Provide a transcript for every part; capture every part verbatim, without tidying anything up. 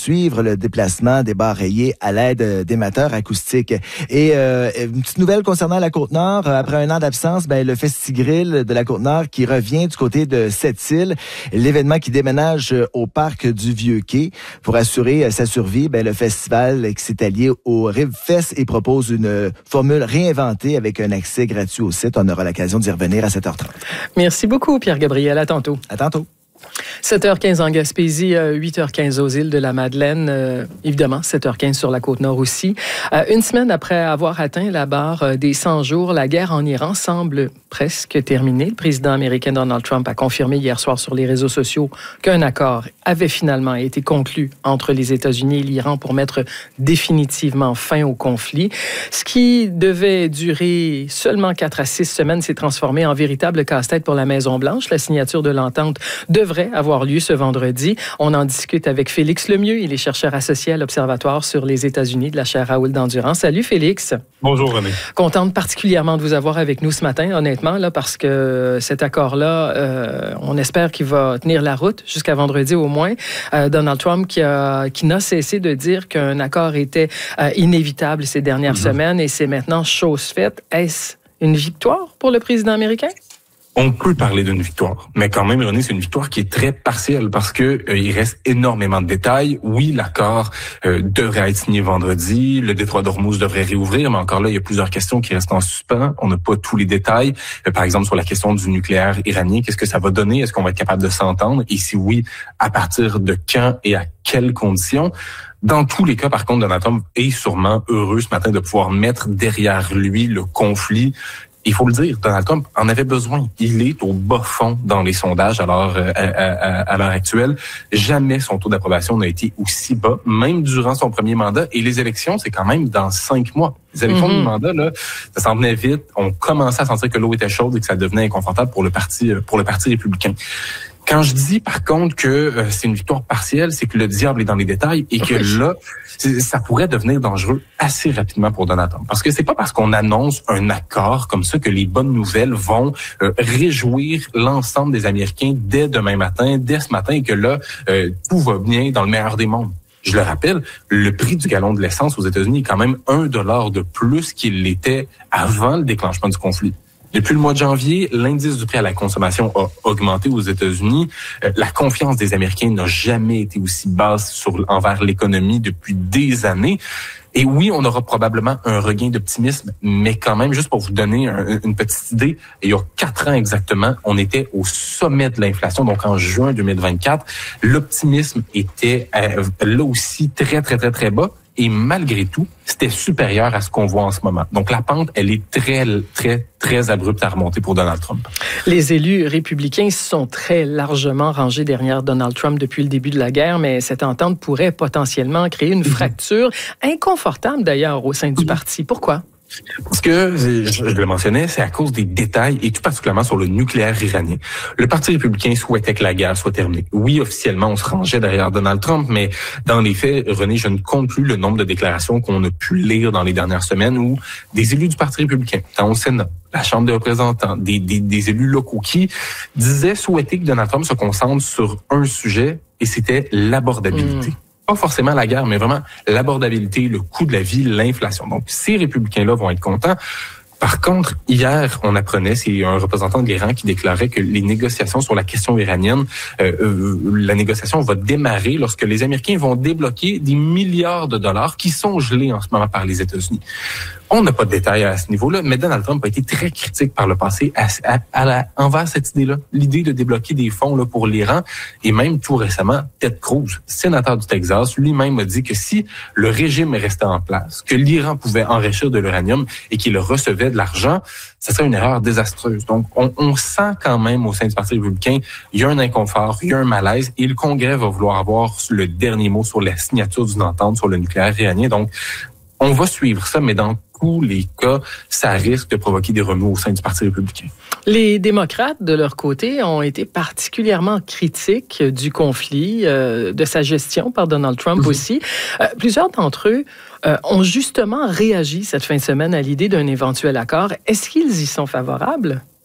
poursuivre le déplacement des barres rayées à l'aide d'émetteurs acoustiques. Et euh, une petite nouvelle concernant la Côte-Nord. Après un an d'absence, ben, le Festigrill de la Côte-Nord qui revient du côté de Sept-Îles. L'événement qui déménage au parc du Vieux-Quai. Pour assurer sa survie, ben, le festival qui s'est allié au Ribfest et propose une formule réinventée avec un accès gratuit au site. On aura l'occasion d'y revenir à sept heures trente. Merci beaucoup, Pierre-Gabriel. À tantôt. À tantôt. sept heures quinze en Gaspésie, huit heures quinze aux îles de la Madeleine. Euh, évidemment, sept heures quinze sur la Côte-Nord aussi. Euh, une semaine après avoir atteint la barre des cent jours, la guerre en Iran semble presque terminée. Le président américain Donald Trump a confirmé hier soir sur les réseaux sociaux qu'un accord avait finalement été conclu entre les États-Unis et l'Iran pour mettre définitivement fin au conflit. Ce qui devait durer seulement quatre à six semaines s'est transformé en véritable casse-tête pour la Maison-Blanche. La signature de l'entente devrait avoir lieu ce vendredi. On en discute avec Félix Lemieux. Il est chercheur associé à l'Observatoire sur les États-Unis de la chaire Raoul d'Endurance. Salut Félix. Bonjour René. Contente particulièrement de vous avoir avec nous ce matin, honnêtement, là, parce que cet accord-là, euh, on espère qu'il va tenir la route jusqu'à vendredi au moins. Euh, Donald Trump qui, a, qui n'a cessé de dire qu'un accord était euh, inévitable ces dernières mm-hmm. semaines et c'est maintenant chose faite. Est-ce une victoire pour le président américain? On peut parler d'une victoire, mais quand même, René, c'est une victoire qui est très partielle parce que euh, il reste énormément de détails. Oui, l'accord euh, devrait être signé vendredi, le détroit d'Ormuz devrait réouvrir, mais encore là, il y a plusieurs questions qui restent en suspens. On n'a pas tous les détails. Euh, par exemple, sur la question du nucléaire iranien, qu'est-ce que ça va donner? Est-ce qu'on va être capable de s'entendre? Et si oui, à partir de quand et à quelles conditions? Dans tous les cas, par contre, Donald Trump est sûrement heureux ce matin de pouvoir mettre derrière lui le conflit. Il faut le dire, Donald Trump en avait besoin. Il est au bas fond dans les sondages alors euh, à, à, à l'heure actuelle. Jamais son taux d'approbation n'a été aussi bas, même durant son premier mandat. Et les élections, c'est quand même dans cinq mois. Les élections mm-hmm. du mandat, là, ça s'en venait vite. On commençait à sentir que l'eau était chaude et que ça devenait inconfortable pour le parti, pour le parti républicain. Quand je dis, par contre, que euh, c'est une victoire partielle, c'est que le diable est dans les détails et que là, ça pourrait devenir dangereux assez rapidement pour Donald Trump. Parce que c'est pas parce qu'on annonce un accord comme ça que les bonnes nouvelles vont euh, réjouir l'ensemble des Américains dès demain matin, dès ce matin, et que là, euh, tout va bien dans le meilleur des mondes. Je le rappelle, le prix du gallon de l'essence aux États-Unis est quand même un dollar de plus qu'il l'était avant le déclenchement du conflit. Depuis le mois de janvier, l'indice du prix à la consommation a augmenté aux États-Unis. Euh, la confiance des Américains n'a jamais été aussi basse sur, envers l'économie depuis des années. Et oui, on aura probablement un regain d'optimisme, mais quand même, juste pour vous donner un, une petite idée, il y a quatre ans exactement, on était au sommet de l'inflation, donc en juin deux mille vingt-quatre. L'optimisme était euh, là aussi très, très, très, très bas. Et malgré tout, c'était supérieur à ce qu'on voit en ce moment. Donc la pente, elle est très, très, très abrupte à remonter pour Donald Trump. Les élus républicains sont très largement rangés derrière Donald Trump depuis le début de la guerre, mais cette entente pourrait potentiellement créer une fracture inconfortable d'ailleurs au sein du parti. Pourquoi? Parce que, je le mentionnais, c'est à cause des détails et tout particulièrement sur le nucléaire iranien. Le Parti républicain souhaitait que la guerre soit terminée. Oui, officiellement, on se rangeait derrière Donald Trump, mais dans les faits, René, je ne compte plus le nombre de déclarations qu'on a pu lire dans les dernières semaines où des élus du Parti républicain, tant au Sénat, la Chambre des représentants, des, des, des élus locaux qui disaient souhaiter que Donald Trump se concentre sur un sujet et c'était l'abordabilité. Mmh. Pas forcément la guerre, mais vraiment l'abordabilité, le coût de la vie, l'inflation. Donc, ces républicains-là vont être contents. Par contre, hier, on apprenait, c'est un représentant de l'Iran qui déclarait que les négociations sur la question iranienne, euh, euh, la négociation va démarrer lorsque les Américains vont débloquer des milliards de dollars qui sont gelés en ce moment par les États-Unis. On n'a pas de détails à ce niveau-là, mais Donald Trump a été très critique par le passé à, à, à la, envers cette idée-là, l'idée de débloquer des fonds là, pour l'Iran. Et même tout récemment, Ted Cruz, sénateur du Texas, lui-même a dit que si le régime restait en place, que l'Iran pouvait enrichir de l'uranium et qu'il recevait de l'argent, ça serait une erreur désastreuse. Donc, on, on sent quand même au sein du Parti républicain, il y a un inconfort, il y a un malaise, et le Congrès va vouloir avoir le dernier mot sur la signature d'une entente sur le nucléaire iranien. Donc, on va suivre ça, mais dans tous les cas, ça risque de provoquer des remous au sein du Parti républicain. Les démocrates, de leur côté, ont été particulièrement critiques du conflit, euh, de sa gestion par Donald Trump mmh. aussi. Euh, plusieurs d'entre eux euh, ont justement réagi cette fin de semaine à l'idée d'un éventuel accord. Est-ce qu'ils y sont favorables?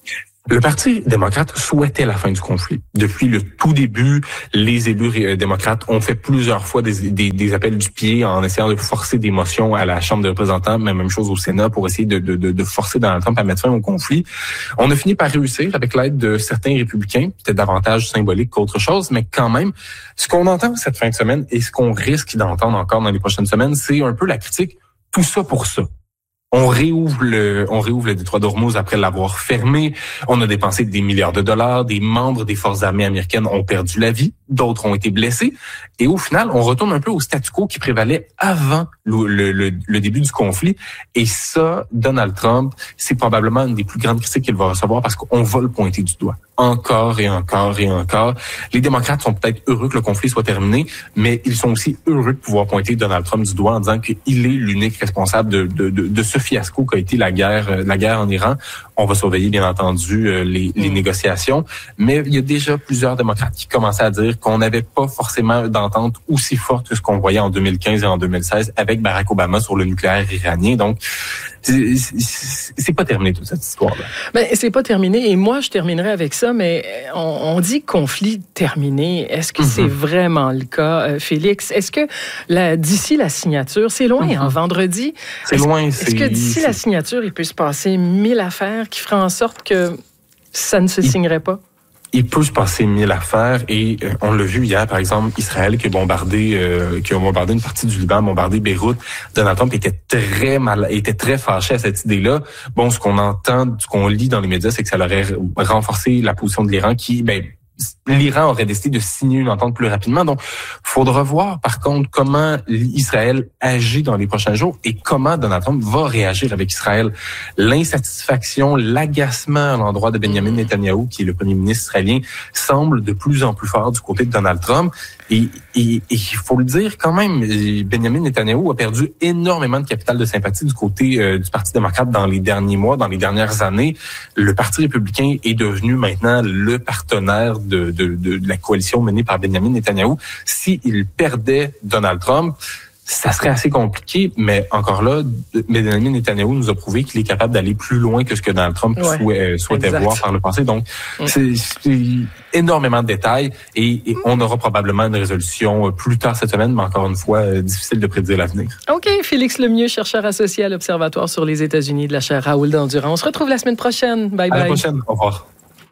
Le Parti démocrate souhaitait la fin du conflit. Depuis le tout début, les élus démocrates ont fait plusieurs fois des, des, des appels du pied en essayant de forcer des motions à la Chambre des représentants, mais même chose au Sénat, pour essayer de, de, de forcer Donald Trump à mettre fin au conflit. On a fini par réussir avec l'aide de certains républicains, peut-être davantage symbolique qu'autre chose, mais quand même, ce qu'on entend cette fin de semaine et ce qu'on risque d'entendre encore dans les prochaines semaines, c'est un peu la critique, tout ça pour ça. On réouvre le, on réouvre le détroit d'Ormuz après l'avoir fermé. On a dépensé des milliards de dollars. Des membres des forces armées américaines ont perdu la vie. D'autres ont été blessés. Et au final, on retourne un peu au statu quo qui prévalait avant le, le, le, le début du conflit. Et ça, Donald Trump, c'est probablement une des plus grandes critiques qu'il va recevoir parce qu'on va le pointer du doigt. Encore et encore et encore. Les démocrates sont peut-être heureux que le conflit soit terminé, mais ils sont aussi heureux de pouvoir pointer Donald Trump du doigt en disant qu'il est l'unique responsable de, de, de, de ce fiasco qu'a été la guerre, la guerre en Iran. On va surveiller, bien entendu, les, les négociations, mais il y a déjà plusieurs démocrates qui commençaient à dire qu'on n'avait pas forcément d'entente aussi forte que ce qu'on voyait en deux mille quinze et en deux mille seize avec Barack Obama sur le nucléaire iranien. Donc, c'est, c'est, c'est pas terminé toute cette histoire-là. Ben, c'est pas terminé. Et moi, je terminerai avec ça, mais on, on dit conflit terminé. Est-ce que mm-hmm. c'est vraiment le cas, euh, Félix? Est-ce que la, d'ici la signature, c'est loin, mm-hmm. hein, vendredi? C'est est-ce, loin. Est-ce c'est, que d'ici c'est... la signature, il peut se passer mille affaires qui feraient en sorte que ça ne se il... signerait pas? Il peut se passer mille affaires et euh, on l'a vu hier, par exemple, Israël qui a bombardé, euh, qui a bombardé une partie du Liban, bombardé Beyrouth. Donald Trump était très mal, était très fâché à cette idée-là. Bon, ce qu'on entend, ce qu'on lit dans les médias, c'est que ça aurait renforcé la position de l'Iran, qui, ben, l'Iran aurait décidé de signer une entente plus rapidement. Donc, faudra voir, par contre, comment Israël agit dans les prochains jours et comment Donald Trump va réagir avec Israël. L'insatisfaction, l'agacement à l'endroit de Benjamin Netanyahou, qui est le premier ministre israélien, semble de plus en plus fort du côté de Donald Trump. Et il faut le dire quand même, Benjamin Netanyahou a perdu énormément de capital de sympathie du côté euh, du Parti démocrate dans les derniers mois, dans les dernières années. Le Parti républicain est devenu maintenant le partenaire de, de, de, de la coalition menée par Benjamin Netanyahou. S'il perdait Donald Trump, ça serait assez compliqué, mais encore là, Benjamin Netanyahou nous a prouvé qu'il est capable d'aller plus loin que ce que Donald Trump ouais, souhait, souhaitait exact. voir par le passé. Donc, mm. c'est, c'est énormément de détails et, et on aura probablement une résolution plus tard cette semaine, mais encore une fois, euh, difficile de prédire l'avenir. OK. Félix Lemieux, chercheur associé à l'Observatoire sur les États-Unis de la chaire Raoul Dandurand. On se retrouve la semaine prochaine. Bye bye. À la prochaine. Au revoir.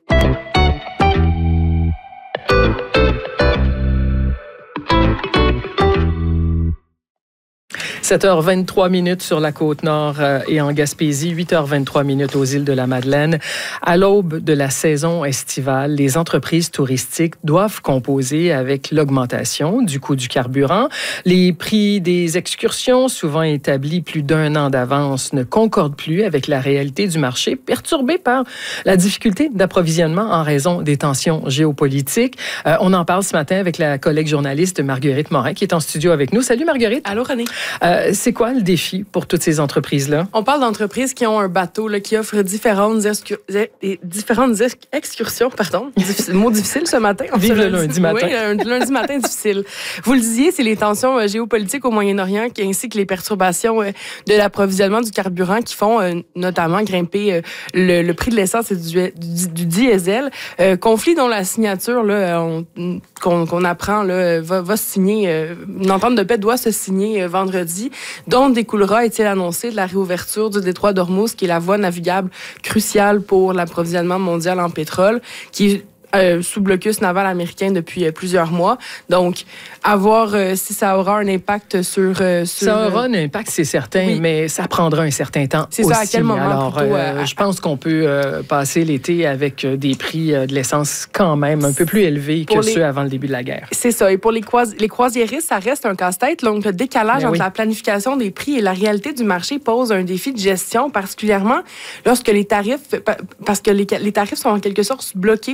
sept heures vingt-trois minutes sur la Côte-Nord et en Gaspésie, huit heures vingt-trois minutes aux îles de la Madeleine. À l'aube de la saison estivale, les entreprises touristiques doivent composer avec l'augmentation du coût du carburant. Les prix des excursions, souvent établis plus d'un an d'avance, ne concordent plus avec la réalité du marché, perturbé par la difficulté d'approvisionnement en raison des tensions géopolitiques. Euh, on en parle ce matin avec la collègue journaliste Marguerite Morin, qui est en studio avec nous. Salut Marguerite. Allô René. Euh, c'est quoi le défi pour toutes ces entreprises-là? On parle d'entreprises qui ont un bateau là, qui offre différentes, excur- différentes excursions. Pardon, difficile, mot difficile ce matin. Vive le lundi matin. Oui, un lundi matin difficile. Vous le disiez, c'est les tensions euh, géopolitiques au Moyen-Orient ainsi que les perturbations euh, de l'approvisionnement du carburant qui font euh, notamment grimper euh, le, le prix de l'essence et du, du, du diesel. Euh, conflit dont la signature là, on, qu'on, qu'on apprend là, va, va se signer, euh, une entente de paix doit se signer euh, vendredi, dont découlera, est-il annoncé, de la réouverture du détroit d'Ormuz, qui est la voie navigable cruciale pour l'approvisionnement mondial en pétrole, qui Euh, sous blocus naval américain depuis euh, plusieurs mois. Donc, à voir euh, si ça aura un impact sur... Euh, sur ça aura un impact, c'est certain, oui. mais ça prendra un certain temps c'est aussi. C'est ça, à quel moment Alors, plutôt, euh, euh, je pense qu'on peut euh, passer l'été avec euh, des prix euh, de l'essence quand même un peu plus élevés que les... ceux avant le début de la guerre. C'est ça. Et pour les, croisi... les croisiéristes, ça reste un casse-tête. Donc, le décalage mais entre oui. la planification des prix et la réalité du marché pose un défi de gestion, particulièrement lorsque les tarifs... Parce que les, les tarifs sont en quelque sorte bloqués pour honorer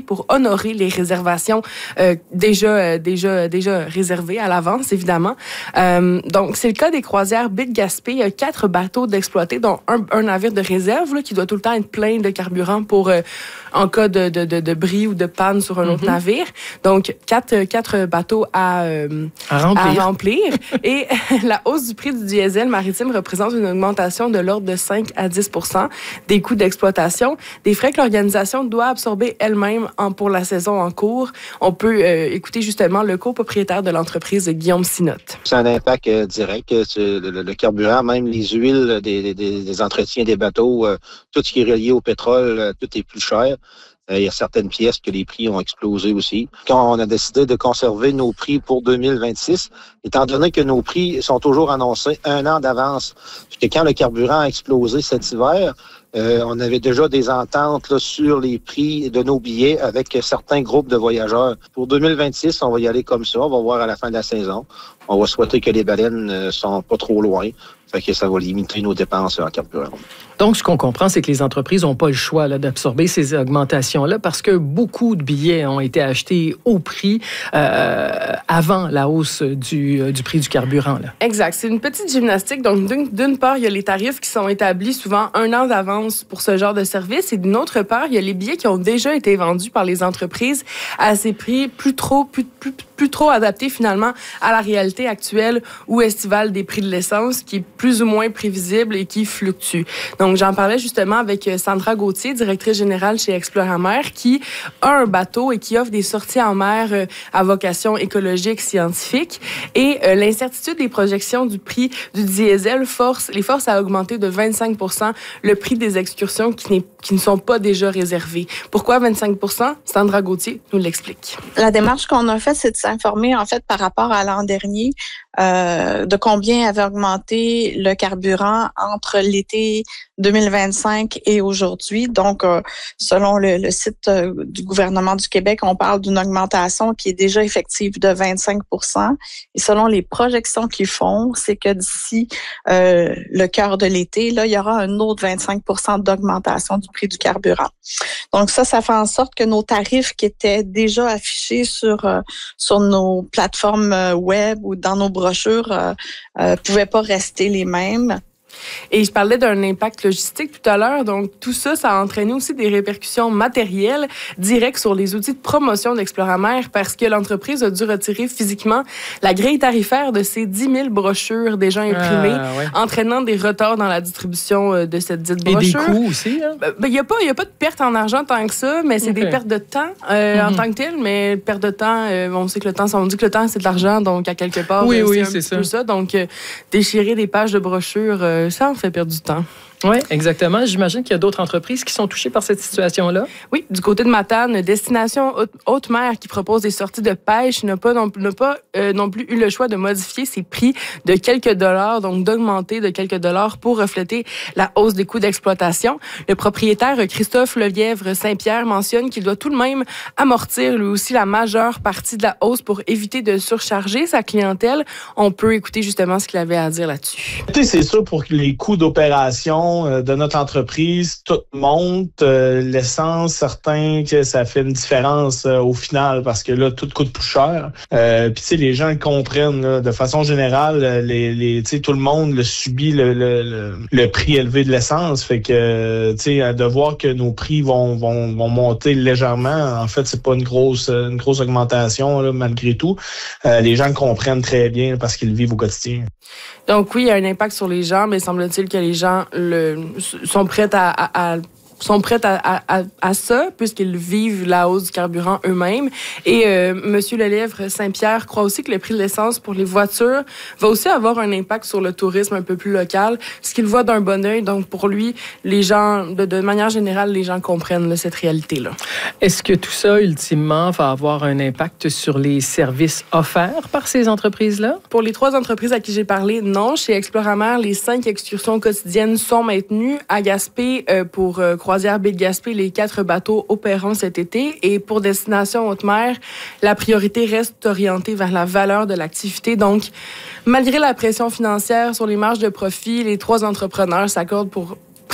honorer les réservations euh, déjà, euh, déjà, déjà réservées à l'avance, évidemment. Euh, donc, c'est le cas des croisières Baie de Gaspé. Il y a quatre bateaux d'exploiter, dont un, un navire de réserve là, qui doit tout le temps être plein de carburant pour euh, en cas de, de, de, de bris ou de panne sur un mm-hmm. autre navire. Donc, quatre, quatre bateaux à, euh, à remplir. À remplir. Et la hausse du prix du diesel maritime représente une augmentation de l'ordre de cinq à dix pour cent des coûts d'exploitation, des frais que l'organisation doit absorber elle-même en, pour la saison en cours. On peut euh, écouter justement le copropriétaire de l'entreprise, Guillaume Sinotte. C'est un impact euh, direct. Le, le, le carburant, même les huiles des, des, des entretiens des bateaux, euh, tout ce qui est relié au pétrole, euh, tout est plus cher. Il y a certaines pièces que les prix ont explosé aussi. Quand on a décidé de conserver nos prix pour deux mille vingt-six, étant donné que nos prix sont toujours annoncés un an d'avance, puisque quand le carburant a explosé cet hiver, euh, on avait déjà des ententes là, sur les prix de nos billets avec certains groupes de voyageurs. Pour deux mille vingt-six, on va y aller comme ça. On va voir à la fin de la saison. On va souhaiter que les baleines ne sont pas trop loin. Fait que ça va limiter nos dépenses en carburant. Donc, ce qu'on comprend, c'est que les entreprises n'ont pas le choix là, d'absorber ces augmentations-là parce que beaucoup de billets ont été achetés au prix euh, avant la hausse du, du prix du carburant. Là. Exact. C'est une petite gymnastique. Donc, d'une, d'une part, il y a les tarifs qui sont établis souvent un an d'avance pour ce genre de service. Et d'une autre part, il y a les billets qui ont déjà été vendus par les entreprises à ces prix plus trop, plus, plus, plus trop adaptés finalement à la réalité actuelle ou estivale des prix de l'essence qui est plus ou moins prévisible et qui fluctue. Donc, j'en parlais justement avec Sandra Gauthier, directrice générale chez Exploramer, qui a un bateau et qui offre des sorties en mer à vocation écologique, scientifique. Et euh, l'incertitude des projections du prix du diesel force, les force à augmenter de vingt-cinq pour cent le prix des excursions qui, n'est, qui ne sont pas déjà réservées. Pourquoi vingt-cinq pour cent? Sandra Gauthier nous l'explique. La démarche qu'on a faite, c'est de s'informer en fait par rapport à l'an dernier euh, de combien avait augmenté le carburant entre l'été deux mille vingt-cinq et aujourd'hui. Donc, euh, selon le, le site euh, du gouvernement du Québec, on parle d'une augmentation qui est déjà effective de vingt-cinq pour cent. Et selon les projections qu'ils font, c'est que d'ici euh, le cœur de l'été, là, il y aura un autre vingt-cinq pour cent d'augmentation du prix du carburant. Donc ça, ça fait en sorte que nos tarifs qui étaient déjà affichés sur euh, sur nos plateformes web ou dans nos brochures euh, euh, pouvaient pas rester les mêmes. Et je parlais d'un impact logistique tout à l'heure. Donc, tout ça, ça a entraîné aussi des répercussions matérielles directes sur les outils de promotion d'Exploramer parce que l'entreprise a dû retirer physiquement la grille tarifaire de ses dix mille brochures déjà imprimées, ah, ouais. entraînant des retards dans la distribution de cette dite brochure. Et des coûts aussi, hein? Il ben, n'y a, a pas de perte en argent tant que ça, mais c'est okay. des pertes de temps euh, mm-hmm. en tant que tel. Mais perte de temps, euh, on sait que le temps, on dit que le temps, c'est de l'argent, donc à quelque part, oui, euh, oui, c'est un c'est petit ça. peu ça. Donc, euh, déchirer des pages de brochures, euh, ça en fait perdre du temps. Oui, exactement. J'imagine qu'il y a d'autres entreprises qui sont touchées par cette situation-là. Oui, du côté de Matane, Destination Haute-Mer qui propose des sorties de pêche n'a pas, non, n'a pas euh, non plus eu le choix de modifier ses prix de quelques dollars, donc d'augmenter de quelques dollars pour refléter la hausse des coûts d'exploitation. Le propriétaire Christophe Lelièvre Saint-Pierre mentionne qu'il doit tout de même amortir lui aussi la majeure partie de la hausse pour éviter de surcharger sa clientèle. On peut écouter justement ce qu'il avait à dire là-dessus. C'est sûr pour les coûts d'opération de notre entreprise, tout monte. Euh, l'essence, certain que ça fait une différence euh, au final parce que là, tout coûte plus cher. Euh, Puis tu sais, les gens le comprennent. Là, de façon générale, les, les, tu sais, tout le monde le subit le, le, le, le prix élevé de l'essence. Fait que tu sais, de voir que nos prix vont, vont, vont monter légèrement, en fait, c'est pas une grosse, une grosse augmentation là, malgré tout. Euh, les gens le comprennent très bien parce qu'ils le vivent au quotidien. Donc oui, il y a un impact sur les gens, mais semble-t-il que les gens le, sont prêts à, à, à sont prêtes à, à, à ça, puisqu'ils vivent la hausse du carburant eux-mêmes. Et euh, M. Lelièvre Saint-Pierre croit aussi que le prix de l'essence pour les voitures va aussi avoir un impact sur le tourisme un peu plus local, ce qu'il voit d'un bon œil. Donc, pour lui, les gens, de, de manière générale, les gens comprennent là, cette réalité-là. Est-ce que tout ça, ultimement, va avoir un impact sur les services offerts par ces entreprises-là? Pour les trois entreprises à qui j'ai parlé, non. Chez Exploramer, les cinq excursions quotidiennes sont maintenues. À Gaspé, euh, pour euh, Croisière Baie de Gaspé, les quatre bateaux opéreront cet été. Et pour Destination Haute-Mer, la priorité reste orientée vers la valeur de l'activité. Donc, malgré la pression financière sur les marges de profit, les trois entrepreneurs s'accordent pour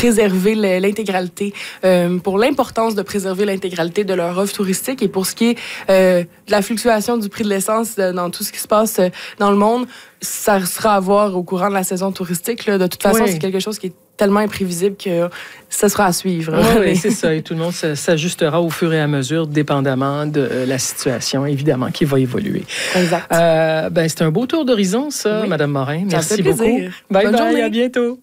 préserver l'intégralité, euh, pour l'importance de préserver l'intégralité de leur offre touristique et pour ce qui est euh, de la fluctuation du prix de l'essence dans tout ce qui se passe dans le monde, ça sera à voir au courant de la saison touristique. Là. De toute façon, oui. c'est quelque chose qui est tellement imprévisible que ça sera à suivre. Oui, oui, c'est ça. Et tout le monde s'ajustera au fur et à mesure, dépendamment de la situation, évidemment, qui va évoluer. Exact. Euh, ben, c'est un beau tour d'horizon, ça, oui. Mme Morin. Merci beaucoup. Bye Bonne bye, journée. À bientôt.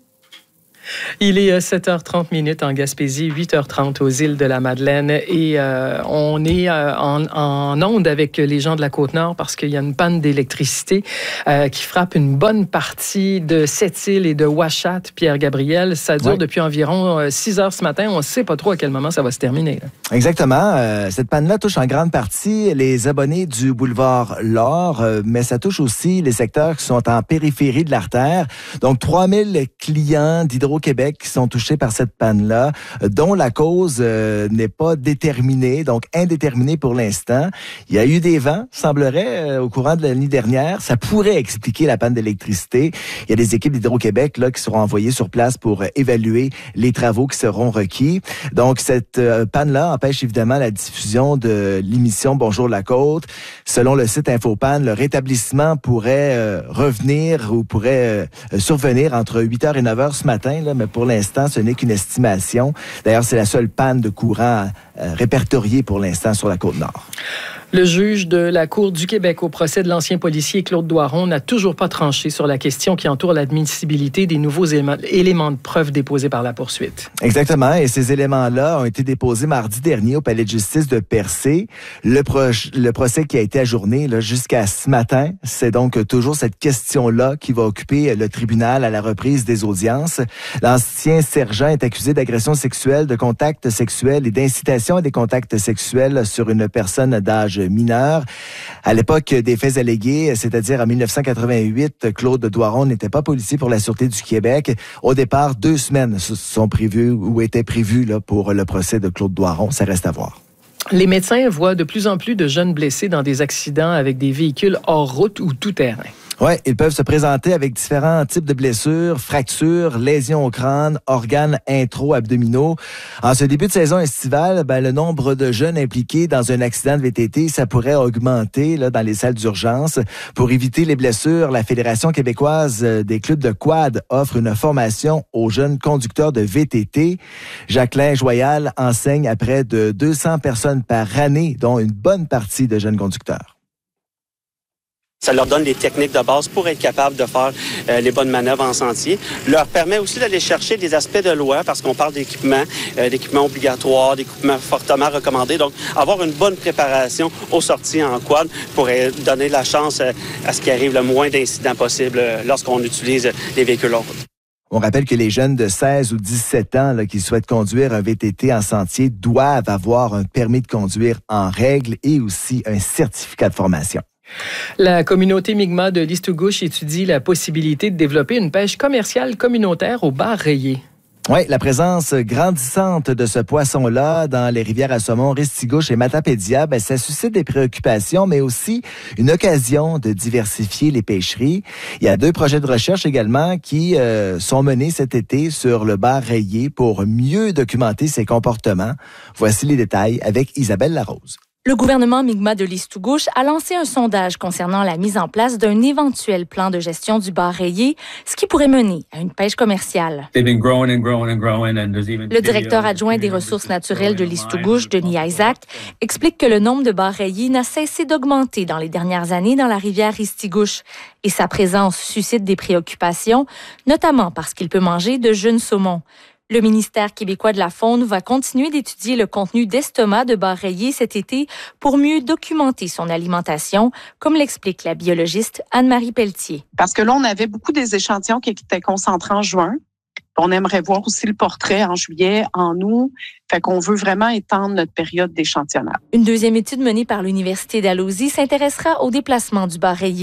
Il est sept heures trente minutes en Gaspésie, huit heures trente aux îles de la Madeleine et euh, on est euh, en, en onde avec les gens de la Côte-Nord parce qu'il y a une panne d'électricité euh, qui frappe une bonne partie de Sept-Îles et de Ouachat, Pierre-Gabriel. Ça dure ouais. depuis environ six heures ce matin. On ne sait pas trop à quel moment ça va se terminer. Là. Exactement. Euh, cette panne-là touche en grande partie les abonnés du boulevard L'Or, euh, mais ça touche aussi les secteurs qui sont en périphérie de l'artère. Donc, trois mille clients d'Hydro Québec qui sont touchés par cette panne-là, dont la cause euh, n'est pas déterminée, donc indéterminée pour l'instant. Il y a eu des vents, semblerait, euh, au courant de l'année dernière. Ça pourrait expliquer la panne d'électricité. Il y a des équipes d'Hydro-Québec là qui seront envoyées sur place pour euh, évaluer les travaux qui seront requis. Donc, cette euh, panne-là empêche évidemment la diffusion de l'émission Bonjour la Côte. Selon le site Infopan, le rétablissement pourrait euh, revenir ou pourrait euh, survenir entre huit heures et neuf heures ce matin, là, mais pour l'instant, ce n'est qu'une estimation. D'ailleurs, c'est la seule panne de courant euh, répertoriée pour l'instant sur la Côte-Nord. Le juge de la Cour du Québec au procès de l'ancien policier Claude Doiron n'a toujours pas tranché sur la question qui entoure l'admissibilité des nouveaux éléments, éléments de preuve déposés par la poursuite. Exactement. Et ces éléments-là ont été déposés mardi dernier au palais de justice de Percé. Le, pro- le procès qui a été ajourné là, jusqu'à ce matin, c'est donc toujours cette question-là qui va occuper le tribunal à la reprise des audiences. L'ancien sergent est accusé d'agression sexuelle, de contact sexuel et d'incitation à des contacts sexuels sur une personne d'âge mineur. À l'époque des faits allégués, c'est-à-dire en dix-neuf cent quatre-vingt-huit, Claude Doiron n'était pas policier pour la Sûreté du Québec. Au départ, deux semaines sont prévues ou étaient prévues là, pour le procès de Claude Doiron. Ça reste à voir. Les médecins voient de plus en plus de jeunes blessés dans des accidents avec des véhicules hors route ou tout-terrain. Oui, ils peuvent se présenter avec différents types de blessures, fractures, lésions au crâne, organes intro-abdominaux. En ce début de saison estivale, ben, le nombre de jeunes impliqués dans un accident de V T T, ça pourrait augmenter là, dans les salles d'urgence. Pour éviter les blessures, la Fédération québécoise des clubs de quad offre une formation aux jeunes conducteurs de V T T. Jacqueline Joyal enseigne à près de deux cents personnes par année, dont une bonne partie de jeunes conducteurs. Ça leur donne les techniques de base pour être capable de faire euh, les bonnes manœuvres en sentier. Leur permet aussi d'aller chercher des aspects de loi parce qu'on parle d'équipement, euh, d'équipement obligatoire, d'équipement fortement recommandé. Donc, avoir une bonne préparation aux sorties en quad pour euh, donner la chance euh, à ce qu'il arrive le moins d'incidents possible euh, lorsqu'on utilise euh, les véhicules en route. On rappelle que les jeunes de seize ou dix-sept ans là, qui souhaitent conduire un V T T en sentier doivent avoir un permis de conduire en règle et aussi un certificat de formation. La communauté Mi'kmaq de l'Istugouche étudie la possibilité de développer une pêche commerciale communautaire au bar rayé. Oui, la présence grandissante de ce poisson-là dans les rivières à saumon Ristigouche et Matapédia, ben, ça suscite des préoccupations, mais aussi une occasion de diversifier les pêcheries. Il y a deux projets de recherche également qui euh, sont menés cet été sur le bar rayé pour mieux documenter ses comportements. Voici les détails avec Isabelle Larose. Le gouvernement Mi'kmaq de l'Istugouche a lancé un sondage concernant la mise en place d'un éventuel plan de gestion du bar rayé, ce qui pourrait mener à une pêche commerciale. Le directeur adjoint des ressources naturelles de l'Istugouche, Denis Isaac, explique que le nombre de bars rayés n'a cessé d'augmenter dans les dernières années dans la rivière Ristigouche et sa présence suscite des préoccupations, notamment parce qu'il peut manger de jeunes saumons. Le ministère québécois de la Faune va continuer d'étudier le contenu d'estomac de bar rayé cet été pour mieux documenter son alimentation, comme l'explique la biologiste Anne-Marie Pelletier. Parce que là, on avait beaucoup des échantillons qui étaient concentrés en juin. On aimerait voir aussi le portrait en juillet, en août. Fait qu'on veut vraiment étendre notre période d'échantillonnage. Une deuxième étude menée par l'Université d'Alhousie s'intéressera au déplacement du bar rayé.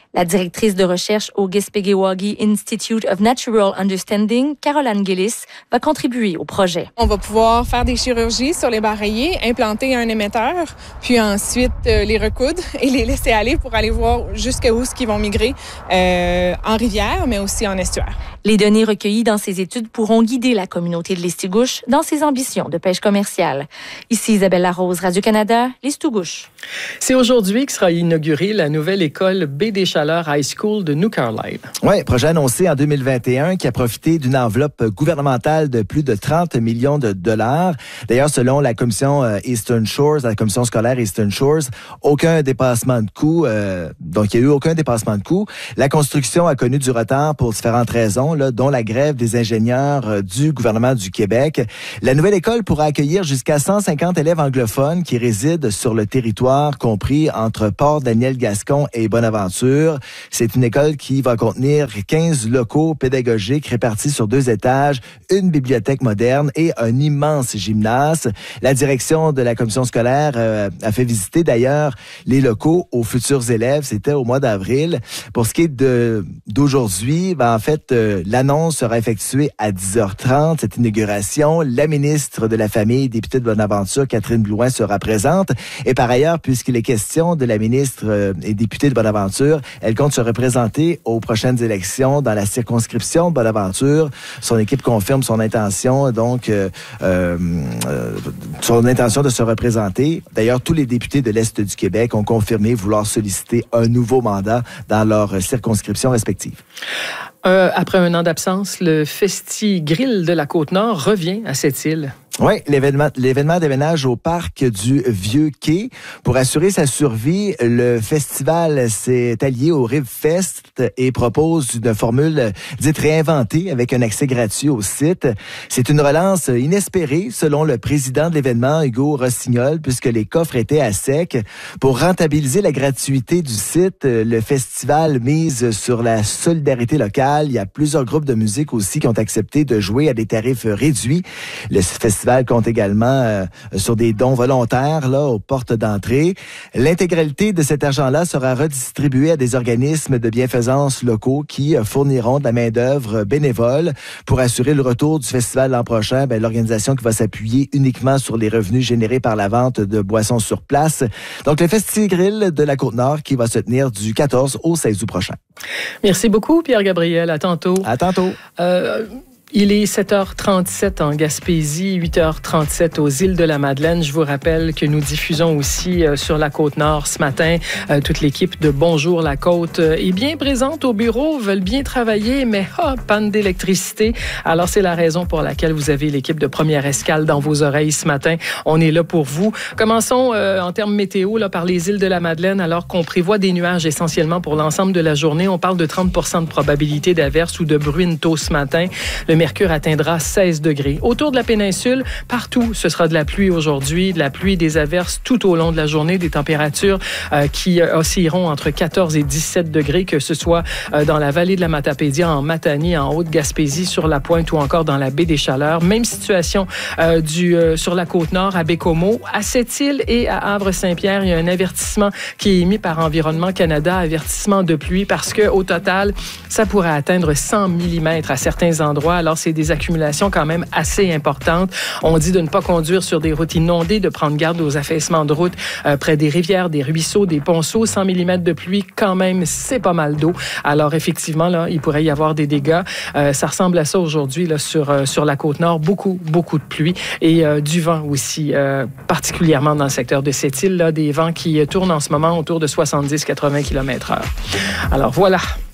La directrice de recherche au Gespegiwagi Institute of Natural Understanding, Caroline Gillis, va contribuer au projet. On va pouvoir faire des chirurgies sur les barres rayées, implanter un émetteur, puis ensuite euh, les recoudre et les laisser aller pour aller voir jusqu'où ce qu'ils vont migrer euh, en rivière, mais aussi en estuaire. Les données recueillies dans ces études pourront guider la communauté de l'Estigouche dans ses ambitions de pêche commerciale. Ici Isabelle Larose, Radio-Canada, l'Estigouche. C'est aujourd'hui que sera inaugurée la nouvelle école Baie des Chaleurs High School de New Carlisle. Oui, projet annoncé en deux mille vingt et un qui a profité d'une enveloppe gouvernementale de plus de trente millions de dollars. D'ailleurs, selon la commission Eastern Shores, la commission scolaire Eastern Shores, aucun dépassement de coûts. Euh, donc, il n'y a eu aucun dépassement de coûts. La construction a connu du retard pour différentes raisons, là, dont la grève des ingénieurs euh, du gouvernement du Québec. La nouvelle école pourra accueillir jusqu'à cent cinquante élèves anglophones qui résident sur le territoire compris entre Port-Daniel-Gascon et Bonaventure. C'est une école qui va contenir quinze locaux pédagogiques répartis sur deux étages, une bibliothèque moderne et un immense gymnase. La direction de la commission scolaire euh, a fait visiter d'ailleurs les locaux aux futurs élèves. C'était au mois d'avril. Pour ce qui est de d'aujourd'hui, ben, en fait, euh, l'annonce sera effectuée à dix heures trente, cette inauguration. La ministre de la Famille, députée de Bonaventure, Catherine Blouin, sera présente. Et par ailleurs, puisqu'il est question de la ministre euh, et députée de Bonaventure, elle compte se représenter aux prochaines élections dans la circonscription de Bonaventure. Son équipe confirme son intention, donc, euh, euh, son intention de se représenter. D'ailleurs, tous les députés de l'Est du Québec ont confirmé vouloir solliciter un nouveau mandat dans leurs circonscriptions respectives. Euh, après un an d'absence, le Festi-Grill de la Côte-Nord revient à Sept-Îles. Oui, l'événement, l'événement déménage au parc du Vieux-Quai. Pour assurer sa survie, le festival s'est allié au Ribfest et propose une formule dite réinventée avec un accès gratuit au site. C'est une relance inespérée, selon le président de l'événement, Hugo Rossignol, puisque les coffres étaient à sec. Pour rentabiliser la gratuité du site, le festival mise sur la solidarité locale. Il y a plusieurs groupes de musique aussi qui ont accepté de jouer à des tarifs réduits. Le festival compte également euh, sur des dons volontaires là aux portes d'entrée. L'intégralité de cet argent-là sera redistribuée à des organismes de bienfaisance locaux qui euh, fourniront de la main-d'œuvre bénévole pour assurer le retour du festival l'an prochain. Ben, l'organisation qui va s'appuyer uniquement sur les revenus générés par la vente de boissons sur place. Donc, le Festi-Grill de la Côte-Nord qui va se tenir du quatorze au seize août prochain. Merci beaucoup, Pierre-Gabriel. À tantôt. À tantôt. Euh... Il est sept heures trente-sept en Gaspésie, huit heures trente-sept aux îles de la Madeleine. Je vous rappelle que nous diffusons aussi euh, sur la Côte-Nord ce matin. Euh, toute l'équipe de Bonjour la Côte euh, est bien présente au bureau, veulent bien travailler, mais oh, panne d'électricité. Alors, c'est la raison pour laquelle vous avez l'équipe de Première Escale dans vos oreilles ce matin. On est là pour vous. Commençons euh, en termes météo là, par les îles de la Madeleine, alors qu'on prévoit des nuages essentiellement pour l'ensemble de la journée. On parle de trente pour cent de probabilité d'averse ou de bruine tôt ce matin. Le mercure atteindra seize degrés. Autour de la péninsule, partout, ce sera de la pluie aujourd'hui, de la pluie, des averses tout au long de la journée, des températures euh, qui euh, oscilleront entre quatorze et dix-sept degrés, que ce soit euh, dans la vallée de la Matapédia, en Matanie, en Haute-Gaspésie, sur la Pointe ou encore dans la baie des Chaleurs. Même situation euh, du, euh, sur la Côte-Nord, à Bécomo, à Sept-Îles et à Havre-Saint-Pierre. Il y a un avertissement qui est émis par Environnement Canada, avertissement de pluie, parce que au total, ça pourrait atteindre cent millimètres à certains endroits. Alors, c'est des accumulations quand même assez importantes. On dit de ne pas conduire sur des routes inondées, de prendre garde aux affaissements de routes euh, près des rivières, des ruisseaux, des ponceaux. cent millimètres de pluie, quand même, c'est pas mal d'eau. Alors, effectivement, là, il pourrait y avoir des dégâts. Euh, ça ressemble à ça aujourd'hui là, sur, euh, sur la Côte-Nord. Beaucoup, beaucoup de pluie et euh, du vent aussi, euh, particulièrement dans le secteur de Sept-Îles, là, des vents qui tournent en ce moment autour de soixante-dix à quatre-vingts kilomètres heure. Alors, voilà.